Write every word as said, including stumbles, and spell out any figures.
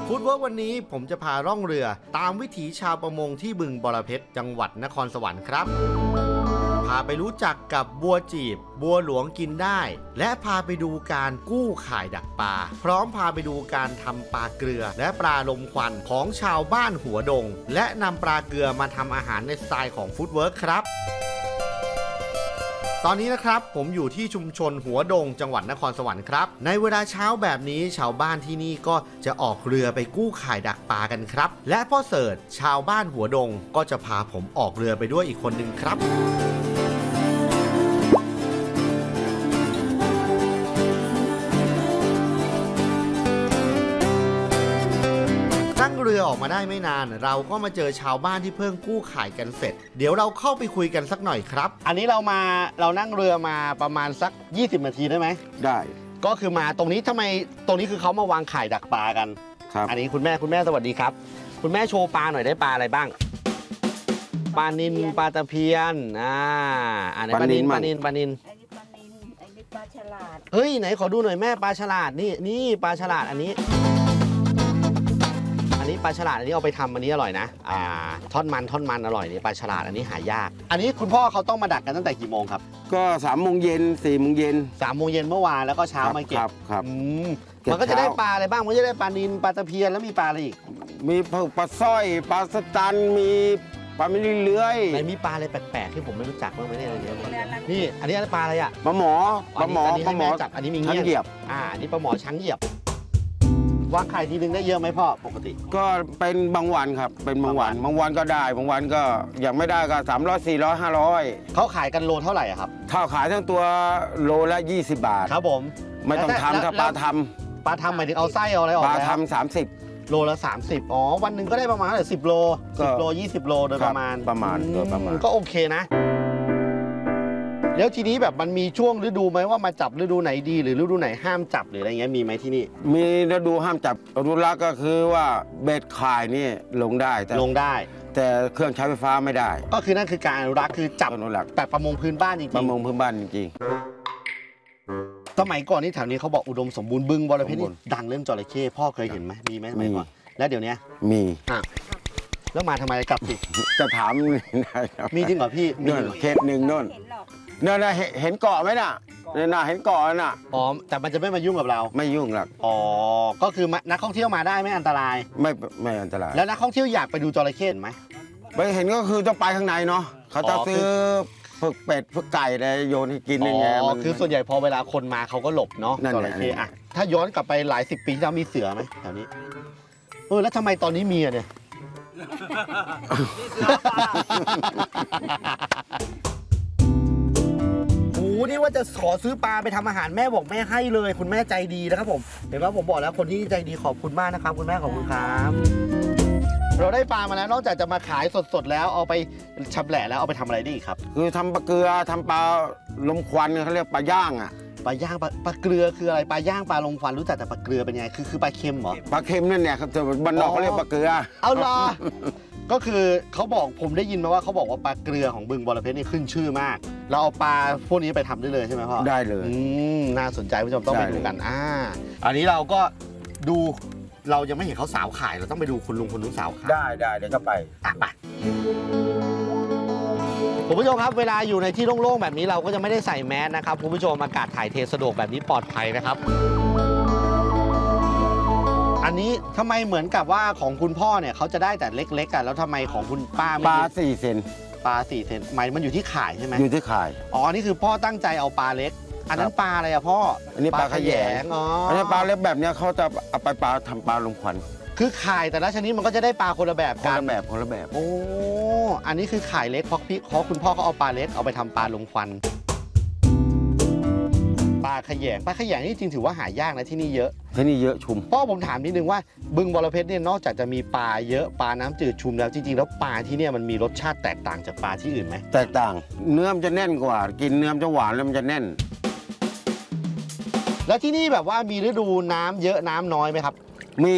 ฟู้ดเวิร์กวันนี้ผมจะพาร่องเรือตามวิถีชาวประมงที่บึงบรเพชรจังหวัดนครสวรรค์ครับพาไปรู้จักกับบัวจีบบัวหลวงกินได้และพาไปดูการกู้ข่ายดักปลาพร้อมพาไปดูการทำปลาเกลือและปลาลมควันของชาวบ้านหัวดงและนำปลาเกลือมาทำอาหารในสไตล์ของฟู้ดเวิร์กครับตอนนี้นะครับผมอยู่ที่ชุมชนหัวดงจังหวัดนครสวรรค์ครับในเวลาเช้าแบบนี้ชาวบ้านที่นี่ก็จะออกเรือไปกู้ข่ายดักปลากันครับและพ่อเสิร์ชชาวบ้านหัวดงก็จะพาผมออกเรือไปด้วยอีกคนหนึ่งครับนั่งเรือออกมาได้ไม่นานเราก็มาเจอชาวบ้านที่เพิ่งกู้ข่ายกันเสร็จเดี๋ยวเราเข้าไปคุยกันสักหน่อยครับอันนี้เรามาเรานั่งเรือมาประมาณสักยี่สิบนาทีได้ไหมได้ก็คือมาตรงนี้ทำไมตรงนี้คือเขามาวางข่ายดักปลากันครับอันนี้คุณแม่คุณแม่สวัสดีครับคุณแม่โชว์ปลาหน่อยได้ปลาอะไรบ้างปลานิลปลาตะเพียนอ่าอันนี้ปลานิลปลานิลปลานิลอันนี้ปลานิลอันนี้ปลาฉลาดเฮ้ยไหนขอดูหน่อยแม่ปลาฉลาดนี่นี่ปลาฉลาดอันนี้ปลาฉลาดอันนี้เอาไปทำอันนี้อร่อยนะอ่าทอดมันทอดมันอร่อยนี่ปลาฉลาดอันนี้หายากอันนี้คุณพ่อเขาต้องมาดักกันตั้งแต่กี่โมงครับก็สามโมงเย็นสี่โมงเย็นสามโมงเย็นเมื่อวานแล้วก็เช้ามาเก็บครับครับมันก็จะได้ปลาอะไรบ้างมันจะได้ปลานิลปลาตะเพียนแล้วมีปลาอะไรอีกมีปลาสร้อยปลาสตันมีปลาไม่เลื้อยไหนมีปลาอะไรแปลกๆที่ผมไม่รู้จักบ้างไหมเนี่ยนี่อันนี้ปลาอะไรอ่ะปลาหมอปลาหมอปลาหมอจับอันนี้มีเงี้ยเหยียบอ่านี่ปลาหมอช้างเหยียบวางไข่ทีนึงได้เยอะไหมพ่อปกติก็เป็นบางวันครับเป็นบางวันบางวันก็ได้บางวันก็อย่างไม่ได้ก็สามร้อยสี่ร้อยห้าร้อยเขาขายกันโลเท่าไหร่ครับถ้าขายทั้งตัวโลละยี่สิบบาทครับผมไม่ต้องทำถ้าปลาทำปลาทำหมายถึงเอาไส้เอาอะไรออกปลาทำสามสิบโลละสามสิบอ๋อวันหนึ่งก็ได้ประมาณสิบโลสิบโลยี่สิบโลโดยประมาณประมาณโดยประมาณก็โอเคนะแล้วทีนี้แบบมันมีช่วงฤดูไหมว่ามาจับฤดูไหนดีหรือฤดูไหนห้ามจับหรืออะไรเงี้ยมีไหมที่นี่มีฤดูห้ามจับฤดูละก็คือว่าเบ็ดข่ายนี่ลงได้แต่ลงได้แต่เครื่องใช้ไฟฟ้าไม่ได้ก็คือนั่นคือการอนุรักษ์คือจับอนุรักษ์แต่ประมงพื้นบ้านจริงๆประมงพื้นบ้านจริงๆสมัยก่อนนี่แถวนี้เขาบอกอุดมสมบูรณ์บึงบรเพชรนี่ดังเรื่องจระเข้พ่อเคยเห็นไหมมีไหมสมัยก่อนแล้วเดี๋ยวนี้มีแล้วมาทำไมกลับสิจะถามมีจริงเหรอพี่มีเขตหนึ่งโน่นเนี่ยนะเห็นเกาะไหมน่ะเนี่ยนะเห็นเกาะน่ะอ๋อแต่มันจะไม่มายุ่งกับเราไม่ยุ่งหรอกอ๋อก็คือนักท่องเที่ยวมาได้ไม่อันตรายไม่ไม่อันตรายแล้วนักท่องเที่ยวอยากไปดูจระเข้ไหมไปเห็นก็คือต้องไปข้างในเนาะเขาจะซื้อฝึกเป็ดฝึกไก่อะไรโยนให้กินยังไงอ๋อคือส่วนใหญ่พอเวลาคนมาเขาก็หลบเนาะจระเข้อะถ้าย้อนกลับไปหลายสิบปีที่แล้วมีเสือไหมแถวนี้เออแล้วทำไมตอนนี้มีอ่ะเนี่ยนี่ว่าจะขอซื้อปลาไปทำอาหารแม่บอกแม่ให้เลยคุณแม่ใจดีนะครับผมเห็นว่าผมบอกแล้วคนที่ใจดีขอบคุณมากนะครับคุณแม่ขอบคุณครับเราได้ปลามาแล้วนอกจากจะมาขายสดๆแล้วเอาไปชำแหละแล้วเอาไปทำอะไรได้อีกครับคือทำปลาเกลือทำปลาลมควันเขาเรียกปลาย่างอ่ะปลาย่างปลาเกลือคืออะไรปลาย่างปลาลมควันรู้จักแต่ปลาเกลือเป็นไงคือคือปลาเค็มเหรอปลาเค็มนั่นเนี่ยครับบ้านนอกเขาเรียกปลาเกลือเอาล่ะก็คือเขาบอกผมได้ยินมาว่าเขาบอกว่าปลาเกลือของบึงบรเพชรนี่ขึ้นชื่อมากเราเอาปลาพวกนี้ไปทำได้เลยใช่ไหมพ่อได้เลยอืมน่าสนใจผู้ชมต้องไปดูกันอ่าอันนี้เราก็ดูเรายังไม่เห็นเขาสาวขายเราต้องไปดูคุณลุงคุณลุงสาวขายได้ได้เดี๋ยวก็ไปอ่ะไปคุณผู้ชมครับเวลาอยู่ในที่โล่งๆแบบนี้เราก็จะไม่ได้ใส่แมสนะครับคุณผู้ชมอากาศถ่ายเทสะดวกแบบนี้ปลอดภัยนะครับอันนี้ทำไมเหมือนกับว่าของคุณพ่อเนี่ยเขาจะได้แต่เล็กๆกันแล้วทำไมของคุณป้าปลาสี่เซนปลาสี่เซนหมายมันอยู่ที่ข่ายใช่ไหมอยู่ที่ข่ายอ๋อนี่คือพ่อตั้งใจเอาปลาเล็กอันนั้นปลาอะไรอะพ่ออันนี้ปลาขยงอ๋ออันนี้ปลาเล็กแบบนี้เขาจะเอาไปปลาทำปลาลมควันคือข่ายแต่ละชนิดมันก็จะได้ปลาคนละแบบกันคนละแบบคนละแบบโอ้อันนี้คือข่ายเล็กเพราะพี่เพราะคุณพ่อเขาเอาปลาเล็กเอาไปทำปลาลมควันปลาขยงปลาขยงนี่จริงถือว่าหายากนะที่นี่เยอะที่นี่เยอะชุมพ่อผมถามนิดนึงว่าบึงบรเพชรเนี่ยนอกจากจะมีปลาเยอะปลาน้ำจืดชุมแล้วจริงๆแล้วปลาที่เนี่ยมันมีรสชาติแตกต่างจากปลาที่อื่นไหมแตกต่างเนื้อมันจะแน่นกว่ากินเนื้อมันจะหวานแล้วมันจะแน่นแล้วที่นี่แบบว่ามีฤดูน้ำเยอะน้ำน้อยไหมครับ